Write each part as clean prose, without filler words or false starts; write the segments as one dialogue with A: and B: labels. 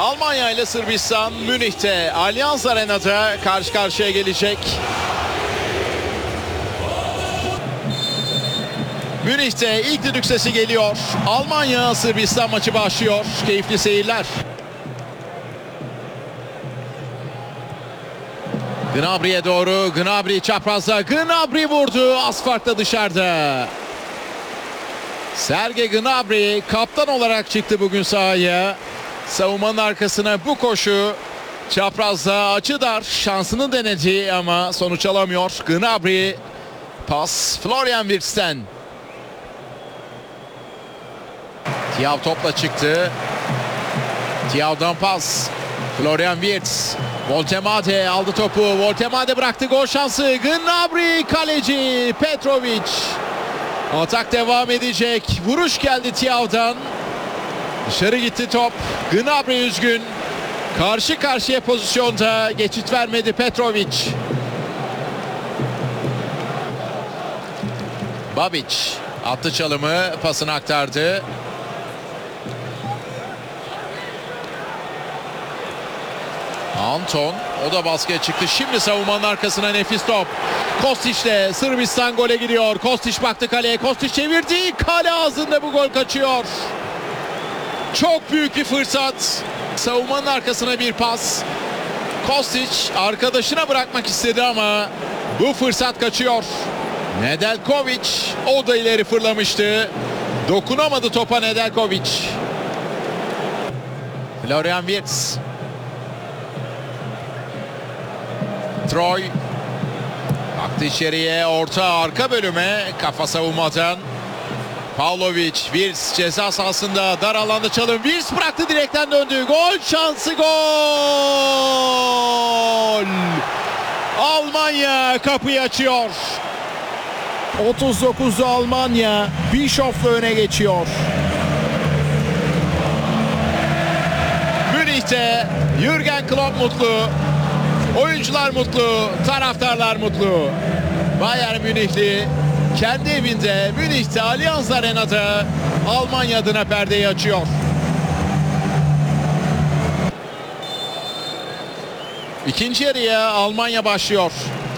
A: Almanya ile Sırbistan Münih'te Allianz Arena'da karşı karşıya gelecek. Münih'te ilk düdük sesi geliyor. Almanya-Sırbistan maçı başlıyor. Keyifli seyirler. Gnabry'e doğru. Gnabry çaprazda. Gnabry vurdu. Az farkla dışarıda. Serge Gnabry kaptan olarak çıktı bugün sahaya. Savunmanın arkasına bu koşu. Çaprazda açı dar. Şansını denedi ama sonuç alamıyor. Gnabry. Pas Florian Wirtz'ten. Thiaw topla çıktı. Thiaw'dan pas. Florian Wirtz. Voltemade aldı topu. Voltemade bıraktı, gol şansı. Gnabry kaleci Petrovic. Atak devam edecek. Vuruş geldi Thiaw'dan. Dışarı gitti top. Gnabry üzgün. Karşı karşıya pozisyonda geçit vermedi Petrovic. Babic attı çalımı, pasını aktardı. Anton, o da baskıya çıktı. Şimdi savunmanın arkasına nefis top. Kostic'le Sırbistan gole gidiyor. Kostic baktı kaleye. Kostic çevirdi. Kale ağzında bu gol kaçıyor. Çok büyük bir fırsat. Savunmanın arkasına bir pas. Kostic arkadaşına bırakmak istedi ama bu fırsat kaçıyor. Nedeljkovic o da ileri fırlamıştı. Dokunamadı topa Nedeljkovic. Florian Wirtz. Troy baktı içeriye, orta arka bölüme, kafa savunmadan. Pavlovic, Wirtz ceza sahasında, dar alanda çalım. Wirtz bıraktı, direkten döndü. Gol şansı, gol! Almanya kapıyı açıyor. 39'da Almanya Bischof'la öne geçiyor. Münih'te Jürgen Klopp mutlu. Oyuncular mutlu, taraftarlar mutlu. Bayern Münihli kendi evinde Münih'te Allianz Arena'da Almanya adına perdeyi açıyor. İkinci yarıya Almanya başlıyor.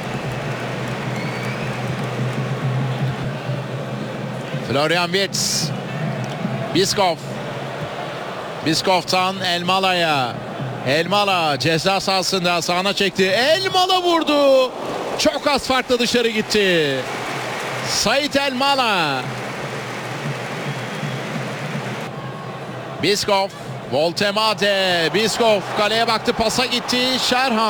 A: Florian Wirtz. Biskov. Biskov'tan Elmala'ya. Elmala ceza sahasında sağına çekti. Elmala vurdu. Çok az farkla dışarı gitti. Sait Elmala. Biskov. Voltemade. Biskov kaleye baktı, pasa gitti. Şerhan.